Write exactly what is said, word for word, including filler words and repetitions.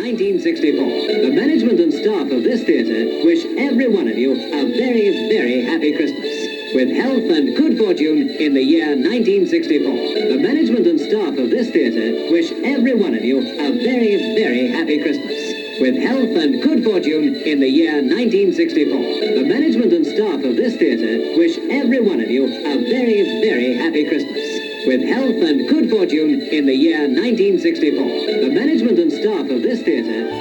nineteen sixty-four. The management and staff of this theatre wish every one of you a very, very happy Christmas. With health and good fortune in the year nineteen sixty-four. The management and staff of this theatre wish every one of you a very, very happy Christmas. With health and good fortune in the year nineteen sixty-four. The management and staff of this theatre wish every one of you a very, very happy Christmas. With health and good fortune in the year nineteen sixty-four. The management and staff of this theatre